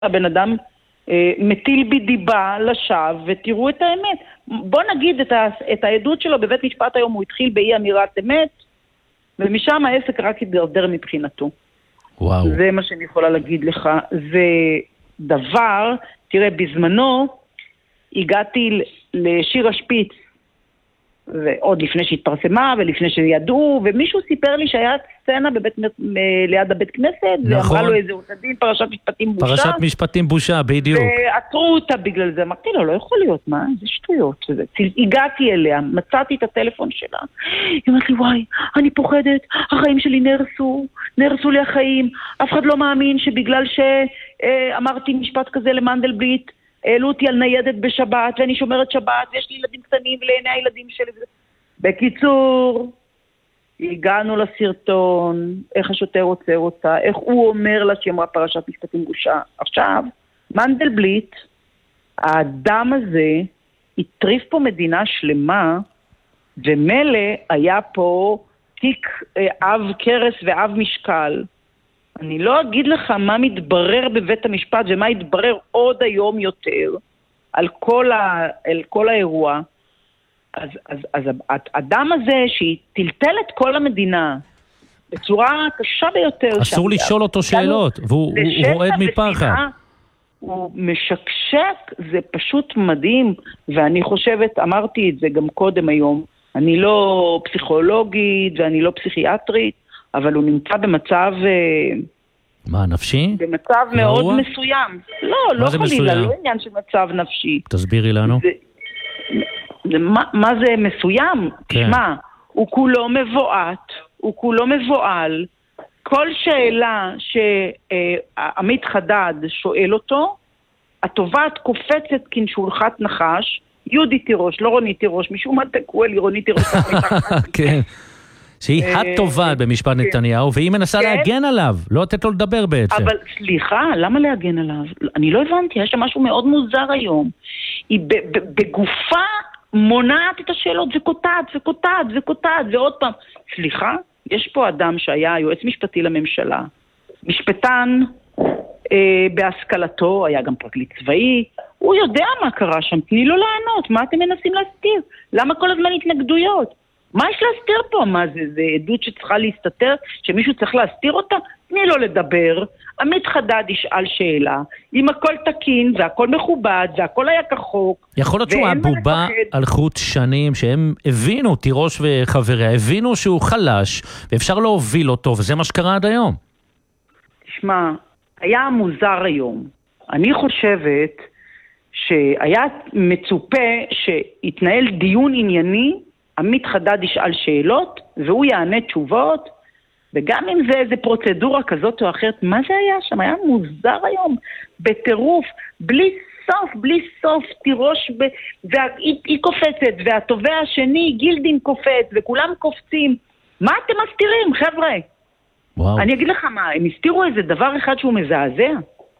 הבן אדם מטיל בי דיבה לשווא, ותראו את האמת. בוא נגיד את העדות שלו בבית משפט היום, הוא התחיל באי אמירת אמת, ומשם העסק רק התדרדר מבחינתו. וואו. זה מה שאני יכולה להגיד לך. זה דבר, תראה, בזמנו הגעתי לשירה שפיץ, ועוד לפני שהתפרסמה ולפני שידעו, ומישהו סיפר לי שהיה סצנה ליד הבית כנסת, נכון. ואמרה לו איזה עורך-דין, פרשת משפטים בושה. פרשת משפטים בושה, בדיוק. ועצרו אותה בגלל זה. אמרתי לו, לא יכול להיות, מה? זה שטויות. הגעתי אליה, מצאתי את הטלפון שלה. היא אומרת לי, וואי, אני פוחדת, החיים שלי נהרסו לי החיים. אף אחד לא מאמין שבגלל שאמרתי משפט כזה למנדלבליט, העלו אותי על ניידת בשבת, ואני שומרת שבת, ויש לי ילדים קטנים, ולעיני הילדים שלי. בקיצור, הגענו לסרטון, איך השוטר עוצר אותה, איך הוא אומר לה שהיא אמרה פרשת משפטים בושה. עכשיו, מנדלבליט, האדם הזה, הטריף פה מדינה שלמה, ומלא היה פה תיק אב קרס ואב משקל. אני לא אגיד לך מה מתברר בבית המשפט ומה יתברר עוד היום יותר על כל האירוע. אז האדם הזה שטלטל את כל המדינה בצורה קשה ביותר. אסור לשאול אותו שאלות, והוא רועד מפחד. הוא משקשק, זה פשוט מדהים, ואני חושבת, אמרתי את זה גם קודם היום, אני לא פסיכולוגית ואני לא פסיכיאטרית, אבל הוא נמצא במצב... מה, נפשי? במצב מאוד מסוים. לא חלילה, לא עניין של מצב נפשי. תסבירי לנו. מה זה מסוים? תשמע, הוא כולו מבועת, הוא כולו מבועל. כל שאלה שעמית חדד שואל אותו, התובעת קופצת כנשולחת נחש, יהודי תירוש, לא רוני תירוש, משום מה תקוע לי רוני תירוש. כן. שהיא התובעת במשפט נתניהו, והיא מנסה להגן עליו, לא לתת לו לדבר בעצם. אבל סליחה, למה להגן עליו? אני לא הבנתי, יש שם משהו מאוד מוזר היום. היא בגופה מונעת את השאלות, וקוטעת, ועוד פעם. סליחה, יש פה אדם שהיה יועץ משפטי לממשלה, משפטן בהשכלתו, היה גם פרקליט צבאי, הוא יודע מה קרה שם, תני לו לענות, מה אתם מנסים להסתיר? למה כל הזמן התנגדויות? מה יש להסתיר פה? מה זה עדות שצריכה להסתתר? שמישהו צריך להסתיר אותה? תני לו לדבר, עמית חדד ישאל שאלה, אם הכל תקין והכל מכובד והכל היה כחוק. יכול להיות שהוא הבובה על חוט שנים שהם הבינו, תירוש וחבריה, הבינו שהוא חלש ואפשר להוביל אותו, וזה מה שקרה עד היום. תשמע, היה מוזר היום. אני חושבת שהיה מצופה שיתנהל דיון ענייני, עמית חדד ישאל שאלות, והוא יענה תשובות, וגם אם זה איזה פרוצדורה כזאת או אחרת, מה זה היה שם? היה מוזר היום, בטירוף, בלי סוף, תירוש, והיא קופצת, והתובע השני, גילדין קופץ, וכולם קופצים. מה אתם מסתירים, חבר'ה? וואו. אני אגיד לך מה, הם הסתירו איזה דבר אחד שהוא מזעזע.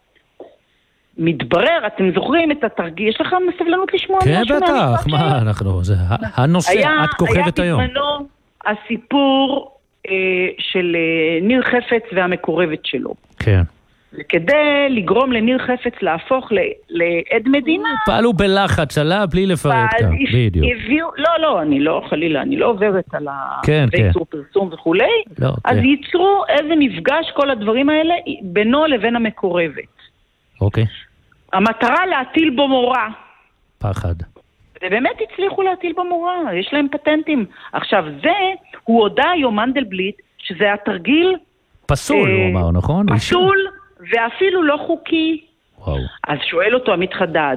מתברר, אתם זוכרים את התרגיל, יש לך סבלנות לשמוע משהו? כן, בטח, מה אנחנו, זה הנושא, את כוכבת היום. היה בזמנו הסיפור של ניר חפץ והמקורבת שלו. כן. וכדי לגרום לניר חפץ להפוך לעד מדינה... פעלו בלחץ עלה בלי לפרט כאן, בדיוק. לא, אני לא, חלילה, אני לא עוברת על איסור פרסום וכולי, אז ייצרו איזה מפגש כל הדברים האלה בינו לבין המקורבת. אוקיי. המטרה להטיל בו מורא. פחד. ובאמת הצליחו להטיל בו מורא, יש להם פטנטים. עכשיו זה, הוא הודע היום מנדלבליט, שזה היה תרגיל... פסול, הוא אמר, נכון? פסול, ואפילו לא חוקי. וואו. אז שואל אותו עמית חדד,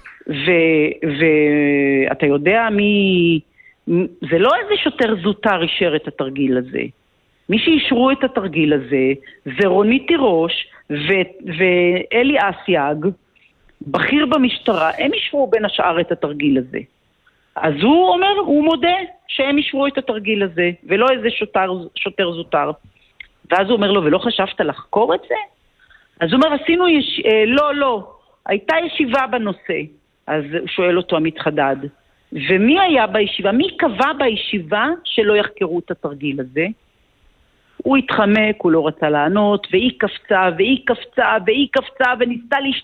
ואתה יודע מי... זה לא איזה שוטר זוטר אישר את התרגיל הזה. מי שישרו את התרגיל הזה, זה רוני תירוש ואלי אסייג, בכיר במשטרה, הם ישרו בין השאר את התרגיל הזה. אז הוא אומר, הוא מודה שהם ישרו את התרגיל הזה, ולא איזה שוטר זוטר. ואז הוא אומר לו, ולא חשבת לחקור את זה? אז הוא אומר, עשינו לא, הייתה ישיבה בנושא. אז הוא שואל אותו עמית חדד, ומי היה בישיבה? מי קבע בישיבה שלא יחקרו את התרגיל הזה? הוא התחמק, הוא לא רצה לענות, והיא קפצה, והיא קפצה, והיא קפצה, וניסתה